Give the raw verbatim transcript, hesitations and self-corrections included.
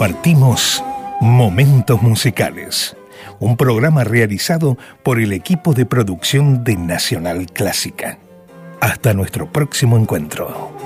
Compartimos Momentos Musicales, un programa realizado por el equipo de producción de Nacional Clásica. Hasta nuestro próximo encuentro.